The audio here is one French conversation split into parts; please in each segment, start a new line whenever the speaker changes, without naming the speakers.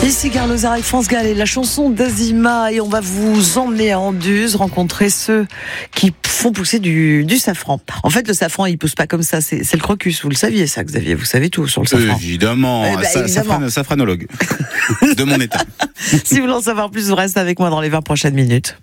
Ici Gare Lozère avec France Gall et la chanson d'Azima, et on va vous emmener à Anduze rencontrer ceux qui font pousser du safran. En fait, le safran, il pousse pas comme ça, c'est le crocus. Vous le saviez ça, Xavier? Vous savez tout sur le safran?
Évidemment,
évidemment.
Safranologue de mon état.
Si vous voulez en savoir plus, vous restez avec moi dans les 20 prochaines minutes.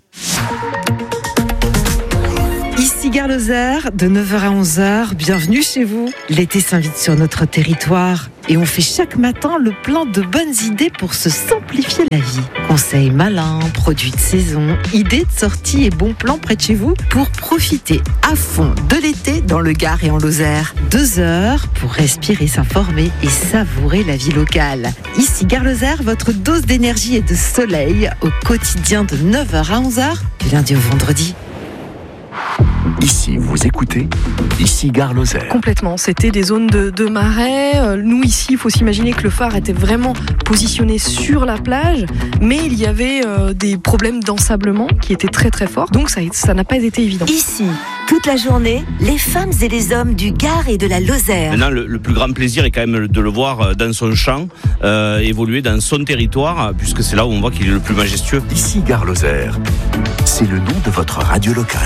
Ici Gare Lozère, de 9h à 11h, bienvenue chez vous. L'été s'invite sur notre territoire et on fait chaque matin le plein de bonnes idées pour se simplifier la vie. Conseils malins, produits de saison, idées de sortie et bons plans près de chez vous pour profiter à fond de l'été dans le Gard et en Lozère. 2 heures pour respirer, s'informer et savourer la vie locale. Ici Gare Lozère, votre dose d'énergie et de soleil au quotidien de 9h à 11h, du lundi au vendredi.
Ici, vous écoutez, ici Gare Lozère.
Complètement, c'était des zones de marais. Nous ici, il faut s'imaginer que le phare était vraiment positionné sur la plage, mais il y avait des problèmes d'ensablement qui étaient très très forts, donc ça n'a pas été évident.
Ici, toute la journée, les femmes et les hommes du Gard et de la Lozère.
Maintenant, le plus grand plaisir est quand même de le voir dans son champ, évoluer dans son territoire, puisque c'est là où on voit qu'il est le plus majestueux.
Ici Gare Lozère, c'est le nom de votre radio locale.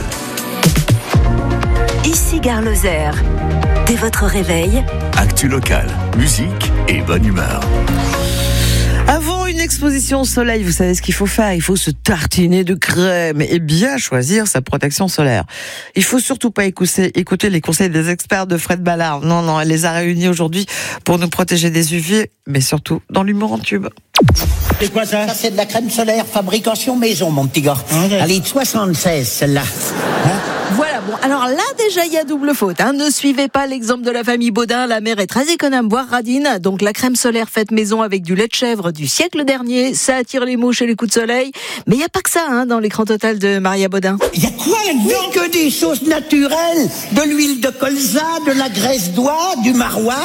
Ici Gare Lozère. Dès votre réveil,
Actu locale, musique et bonne humeur.
Avant une exposition au soleil, vous savez ce qu'il faut faire? Il faut se tartiner de crème et bien choisir sa protection solaire. Il faut surtout pas écouter les conseils des experts de Fred Ballard. Non, elle les a réunis aujourd'hui pour nous protéger des UV, mais surtout dans l'humour en tube.
C'est quoi ça?
Ça, c'est de la crème solaire fabrication maison, mon petit gars.
Okay.
Elle est de 76, celle-là.
Voilà, bon, alors là, déjà, il y a double faute. Ne suivez pas l'exemple de la famille Baudin. La mère est très économe, voire radine. Donc, la crème solaire faite maison avec du lait de chèvre du siècle dernier, ça attire les mouches et les coups de soleil. Mais il n'y a pas que ça, dans l'écran total de Maria Baudin.
Il y a quoi là-dedans? Que des choses naturelles. De l'huile de colza, de la graisse d'oie, du maroilles,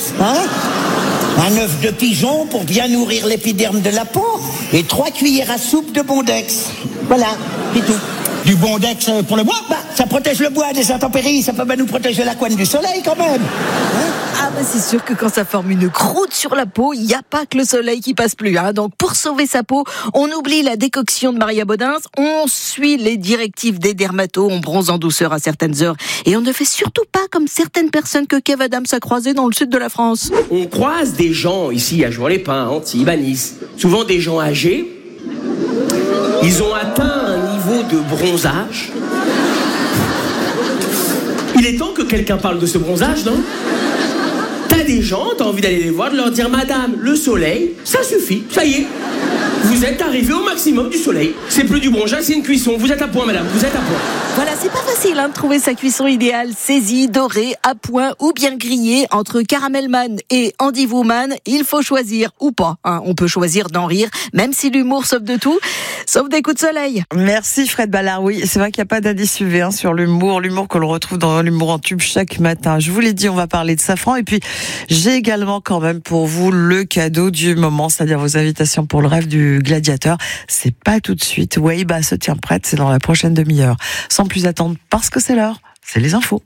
un œuf de pigeon pour bien nourrir l'épiderme de la peau et 3 cuillères à soupe de Bondex. Voilà, c'est tout.
Du Bondex pour le bois?
Ça protège le bois des intempéries, ça peut bien nous protéger la couenne du soleil quand même.
C'est sûr que quand ça forme une croûte sur la peau, il n'y a pas que le soleil qui passe plus. Donc pour sauver sa peau, on oublie la décoction de Maria Baudin, on suit les directives des dermatos, on bronze en douceur à certaines heures et on ne fait surtout pas comme certaines personnes que Kev Adams a croisées dans le sud de la France.
On croise des gens ici à Jouan-les-Pins, Antibes, à Nice, souvent des gens âgés. Ils ont atteint un niveau de bronzage. Il est temps que quelqu'un parle de ce bronzage, non? T'as des gens, t'as envie d'aller les voir, de leur dire: Madame, le soleil, ça suffit, ça y est. Vous êtes arrivé au maximum du soleil. C'est plus du bronzage, c'est une cuisson. Vous êtes à point, madame, vous êtes à point.
Voilà, c'est pas facile de trouver sa cuisson idéale. Saisie, dorée, à point ou bien grillée. Entre Caramelman et Endivoman, il faut choisir ou pas. On peut choisir d'en rire, même si l'humour sauve de tout, sauf des coups de soleil.
Merci Fred Ballard. Oui, c'est vrai qu'il n'y a pas d'indice UV sur l'humour que l'on retrouve dans l'humour en tube chaque matin. Je vous l'ai dit, on va parler de safran et puis j'ai également quand même pour vous le cadeau du moment, c'est-à-dire vos invitations pour le rêve du gladiateur. C'est pas tout de suite. Weiba se tient prête, c'est dans la prochaine demi-heure. Sans plus attendre, parce que c'est l'heure, c'est les infos.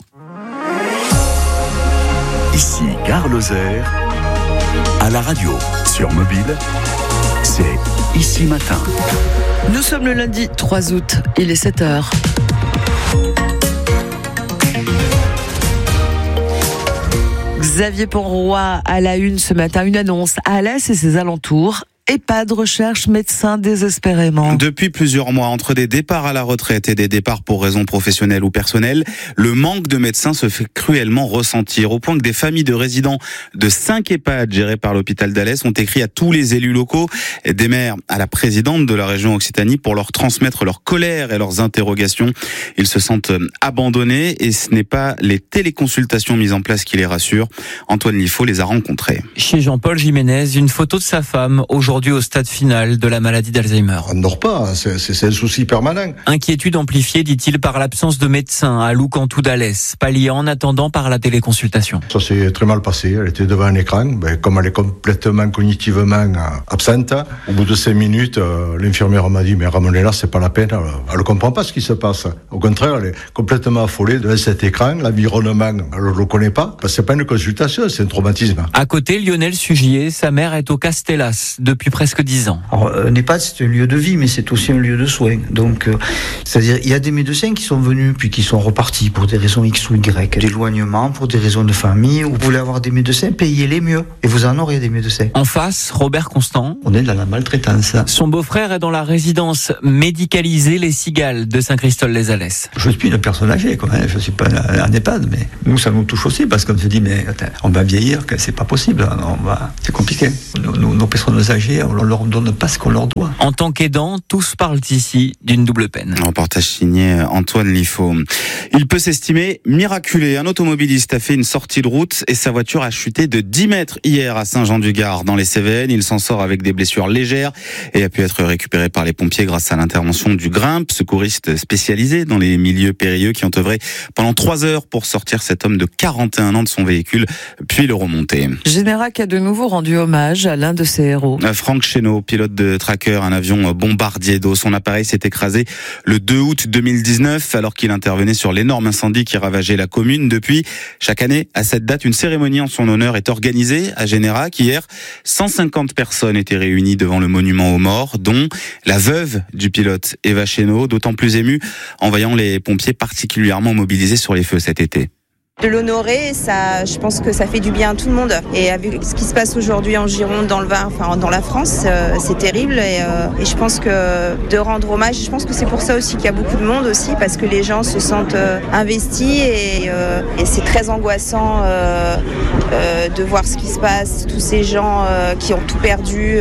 Ici Gare Lozère, à la radio, sur mobile, c'est Ici Matin.
Nous sommes le lundi 3 août, il est 7h. Xavier Ponroy à la une ce matin, une annonce à Alès et ses alentours. EHPAD recherche médecins désespérément.
Depuis plusieurs mois, entre des départs à la retraite et des départs pour raisons professionnelles ou personnelles, le manque de médecins se fait cruellement ressentir, au point que des familles de résidents de 5 EHPAD gérés par l'hôpital d'Alès ont écrit à tous les élus locaux, des maires à la présidente de la région Occitanie, pour leur transmettre leur colère et leurs interrogations. Ils se sentent abandonnés et ce n'est pas les téléconsultations mises en place qui les rassurent. Antoine Liffaut les a rencontrés.
Chez Jean-Paul Jiménez, une photo de sa femme, aujourd'hui au stade final de la maladie d'Alzheimer.
On ne dort pas, c'est un souci permanent.
Inquiétude amplifiée, dit-il, par l'absence de médecins à Loucantou d'Alès, palliée en attendant par la téléconsultation.
Ça s'est très mal passé, elle était devant un écran, comme elle est complètement cognitivement absente, au bout de 5 minutes, l'infirmière m'a dit: mais ramenez-la, c'est pas la peine, elle ne comprend pas ce qui se passe. Au contraire, elle est complètement affolée devant cet écran, l'environnement, elle ne le connaît pas, parce que c'est pas une consultation, c'est un traumatisme.
À côté, Lionel Sugier, sa mère est au Castellas depuis depuis presque 10 ans.
Alors, un EHPAD, c'est un lieu de vie, mais c'est aussi un lieu de soins. Donc, c'est-à-dire, il y a des médecins qui sont venus, puis qui sont repartis pour des raisons X ou Y, d'éloignement, pour des raisons de famille. Vous voulez avoir des médecins, payez-les mieux. Et vous en aurez des médecins.
En face, Robert Constant.
On est dans la maltraitance.
Son beau-frère est dans la résidence médicalisée Les Cigales de Saint-Christol-les-Alès.
Je suis une personne âgée, quoi. Je ne suis pas un EHPAD, mais nous, ça nous touche aussi, parce qu'on se dit, mais attends, on va vieillir, que c'est pas possible. C'est compliqué. Nos personnes âgées, on leur donne pas ce qu'on leur doit.
En tant qu'aidant, tous parlent ici d'une double peine.
Un reportage signé Antoine Liffaut. Il peut s'estimer miraculé. Un automobiliste a fait une sortie de route et sa voiture a chuté de 10 mètres hier à Saint-Jean-du-Gard dans les Cévennes. Il s'en sort avec des blessures légères et a pu être récupéré par les pompiers grâce à l'intervention du Grimpe, secouriste spécialisé dans les milieux périlleux qui ont œuvré pendant 3 heures pour sortir cet homme de 41 ans de son véhicule puis le remonter.
Générac a de nouveau rendu hommage à l'un de ses héros.
Franck Chénaud, pilote de Tracker, un avion bombardier d'eau. Son appareil s'est écrasé le 2 août 2019 alors qu'il intervenait sur l'énorme incendie qui ravageait la commune. Depuis, chaque année, à cette date, une cérémonie en son honneur est organisée à Générac. Hier, 150 personnes étaient réunies devant le monument aux morts, dont la veuve du pilote, Eva Chénaud, d'autant plus émue en voyant les pompiers particulièrement mobilisés sur les feux cet été.
De l'honorer, ça, je pense que ça fait du bien à tout le monde. Et avec ce qui se passe aujourd'hui en Gironde, dans le Var, enfin dans la France, c'est terrible. Et je pense que de rendre hommage, je pense que c'est pour ça aussi qu'il y a beaucoup de monde aussi, parce que les gens se sentent investis et c'est très angoissant de voir ce qui se passe. Tous ces gens qui ont tout perdu,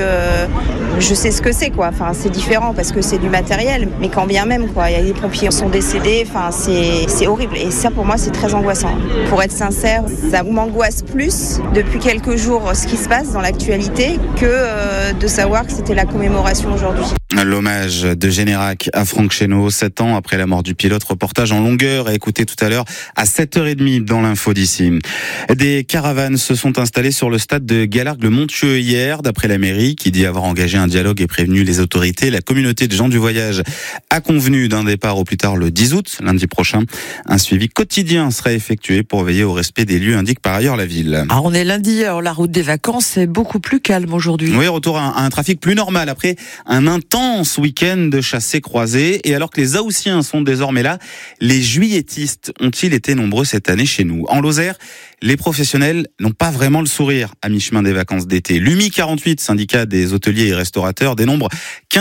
je sais ce que c'est, quoi. Enfin, c'est différent parce que c'est du matériel, mais quand bien même, quoi. Il y a des pompiers qui sont décédés. Enfin, c'est horrible. Et ça, pour moi, c'est très angoissant. Pour être sincère, ça m'angoisse plus depuis quelques jours ce qui se passe dans l'actualité que de savoir que c'était la commémoration aujourd'hui.
L'hommage de Générac à Franck Chénaud, 7 ans après la mort du pilote. Reportage en longueur à écouter tout à l'heure à 7h30 dans l'info d'ici. Des caravanes se sont installées sur le stade de Galargues-le-Montieux hier. D'après la mairie, qui dit avoir engagé un dialogue et prévenu les autorités, la communauté de gens du voyage a convenu d'un départ au plus tard le 10 août, lundi prochain. Un suivi quotidien sera effectué pour veiller au respect des lieux, indique par ailleurs la ville.
Alors on est lundi, alors la route des vacances est beaucoup plus calme aujourd'hui.
Oui, retour à un trafic plus normal après un intense week-end de chassés-croisés. Et alors que les Haussiens sont désormais là, les juilletistes ont-ils été nombreux cette année chez nous? En Lozère, les professionnels n'ont pas vraiment le sourire à mi-chemin des vacances d'été. L'UMI 48, syndicat des hôteliers et restaurateurs, dénombre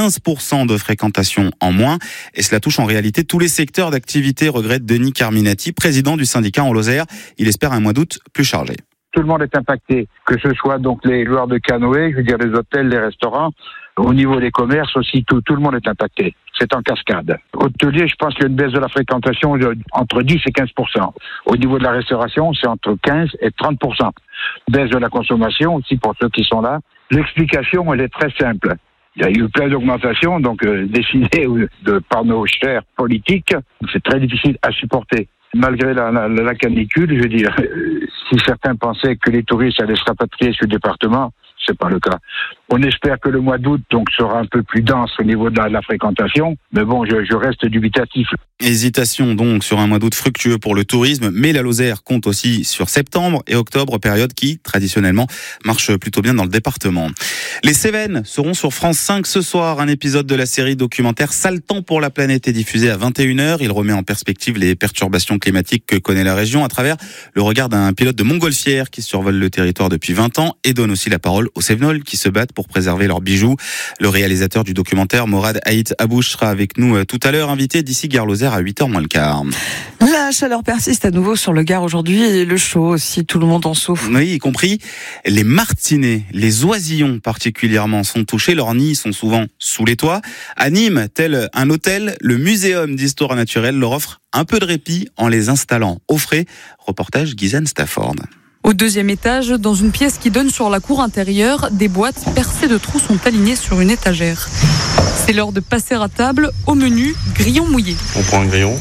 15% de fréquentation en moins. Et cela touche en réalité tous les secteurs d'activité, regrette Denis Carminati, président du syndicat en Lozère. Il espère un mois d'août plus chargé.
Tout le monde est impacté, que ce soit donc les loueurs de canoës, je veux dire les hôtels, les restaurants, au niveau des commerces aussi, tout le monde est impacté. C'est en cascade. Hôtelier, je pense qu'il y a une baisse de la fréquentation entre 10 et 15%. Au niveau de la restauration, c'est entre 15 et 30%. Baisse de la consommation aussi pour ceux qui sont là. L'explication, elle est très simple. Il y a eu plein d'augmentations, donc décidées par nos chers politiques. C'est très difficile à supporter. Malgré la canicule, je veux dire, si certains pensaient que les touristes allaient se rapatrier sur le département, c'est pas le cas. On espère que le mois d'août donc sera un peu plus dense au niveau de la fréquentation, mais bon, je reste dubitatif.
Hésitation donc sur un mois d'août fructueux pour le tourisme, mais la Lozère compte aussi sur septembre et octobre, période qui, traditionnellement, marche plutôt bien dans le département. Les Cévennes seront sur France 5 ce soir. Un épisode de la série documentaire Sale temps pour la planète est diffusé à 21h. Il remet en perspective les perturbations climatiques que connaît la région à travers le regard d'un pilote de montgolfière qui survole le territoire depuis 20 ans et donne aussi la parole aux Cévenols qui se battent pour préserver leurs bijoux. Le réalisateur du documentaire, Morad Haït Abouch, sera avec nous tout à l'heure, invité d'ici Gare Lozère à 8h moins le quart.
La chaleur persiste à nouveau sur le Gard aujourd'hui et le chaud aussi, tout le monde en souffre.
Oui, y compris les martinets, les oisillons particulièrement sont touchés. Leurs nids sont souvent sous les toits. À Nîmes, tel un hôtel, le Muséum d'histoire naturelle leur offre un peu de répit en les installant au frais. Reportage Guyzane Stafford.
Au 2e étage, dans une pièce qui donne sur la cour intérieure, des boîtes percées de trous sont alignées sur une étagère. C'est l'heure de passer à table. Au menu, grillon mouillé.
On prend un grillon,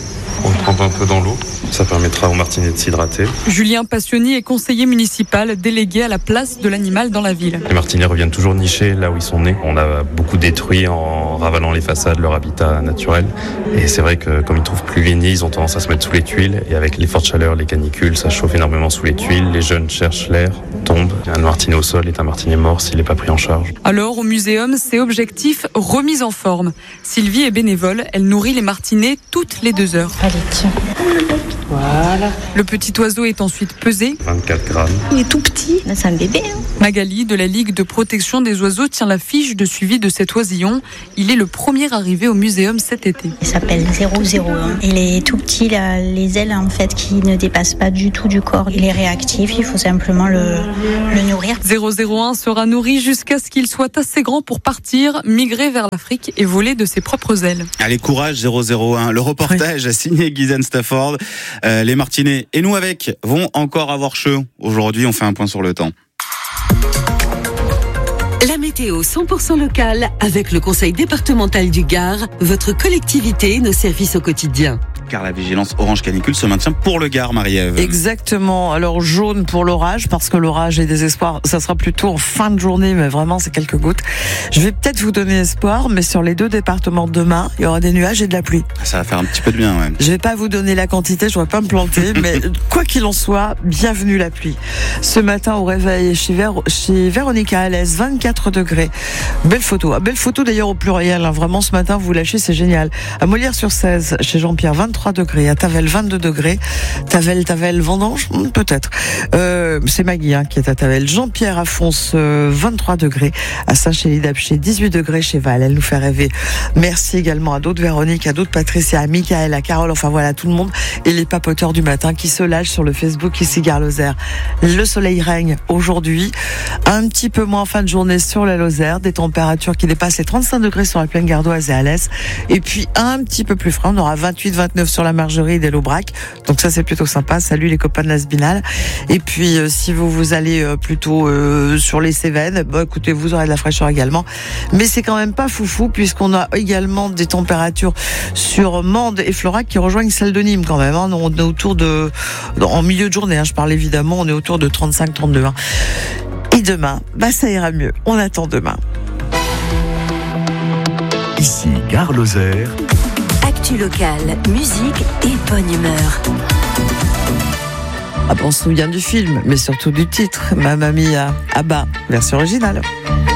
On le trempe un peu dans l'eau. Ça permettra aux martinets de s'hydrater.
Julien Passioni est conseiller municipal délégué à la place de l'animal dans la ville.
Les martinets reviennent toujours nichés là où ils sont nés. On a beaucoup détruit en ravalant les façades, leur habitat naturel. Et c'est vrai que comme ils trouvent plus les nids, ils ont tendance à se mettre sous les tuiles. Et avec les fortes chaleurs, les canicules, ça chauffe énormément sous les tuiles. Les jeunes cherchent l'air, tombent. Un martinet au sol est un martinet mort s'il n'est pas pris en charge.
Alors au muséum, c'est objectif remise en forme. Sylvie est bénévole, elle nourrit les martinets toutes les 2 heures.
Allez, tiens. Voilà.
Le petit oiseau est ensuite pesé.
24 grammes.
Il est tout petit. Là, c'est un bébé.
Magali, de la Ligue de protection des oiseaux, tient la fiche de suivi de cet oisillon. Il est le premier arrivé au muséum cet été.
Il s'appelle 001. Il est tout petit, il a les ailes en fait qui ne dépassent pas du tout du corps. Il est réactif, il faut simplement le nourrir.
001 sera nourri jusqu'à ce qu'il soit assez grand pour partir, migrer vers l'Afrique et voler de ses propres ailes.
Allez, courage 001. Le reportage a signé Guylaine Stafford. Les martinets et nous avec vont encore avoir chaud. Aujourd'hui, on fait un point sur le temps.
La météo 100% locale avec le Conseil départemental du Gard, votre collectivité, nos services au quotidien.
Car la vigilance orange canicule se maintient pour le Gard, Marie-Ève.
Exactement. Alors jaune pour l'orage, parce que l'orage est désespoir. Ça sera plutôt en fin de journée, mais vraiment c'est quelques gouttes. Je vais peut-être vous donner espoir, mais sur les 2 départements de demain, il y aura des nuages et de la pluie.
Ça va faire un petit peu de bien, ouais.
Je vais pas vous donner la quantité, je ne vais pas me planter, mais quoi qu'il en soit, bienvenue la pluie. Ce matin au réveil chez Véronica Alès, 24 degrés. Belle photo. Belle photo d'ailleurs au pluriel. Vraiment ce matin, vous lâchez, c'est génial. À Molière-sur-Cèze, chez Jean-Pierre, 23 degrés. À Tavel, 22 degrés. Tavel, Vendange, peut-être. C'est Maggie qui est à Tavel. Jean-Pierre à Fons, 23 degrés. À Saint-Chély-d'Apcher, 18 degrés chez Val. Elle nous fait rêver. Merci également à d'autres Véronique, à d'autres Patricia, à Michael, à Carole, enfin voilà, tout le monde. Et les papoteurs du matin qui se lâchent sur le Facebook ici Gare Lozère. Le soleil règne aujourd'hui. Un petit peu moins en fin de journée sur la Lozère. Des températures qui dépassent les 35 degrés sur la plaine gardoise et à l'est. Et puis un petit peu plus frais. On aura 28, 29 sur la Margerie et l'Aubrac. Donc ça, c'est plutôt sympa. Salut les copains de la Spinale. Et puis, si vous allez plutôt sur les Cévennes, écoutez, vous aurez de la fraîcheur également. Mais c'est quand même pas foufou puisqu'on a également des températures sur Mende et Florac qui rejoignent celles de Nîmes quand même. On est autour en milieu de journée, je parle évidemment, on est autour de 35-32. Et demain, ça ira mieux. On attend demain.
Ici, Gare Lozère.
Actu locale, musique et bonne humeur.
On se souvient du film, mais surtout du titre. Mamma Mia, Abba, version originale.